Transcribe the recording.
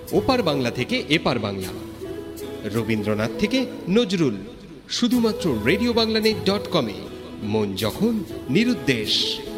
ওপার বাংলা থেকে এপার বাংলা, রবীন্দ্রনাথ থেকে নজরুল, শুধুমাত্র রেডিওবাংলানেট.কমে। মন যখন নিরুদ্দেশ।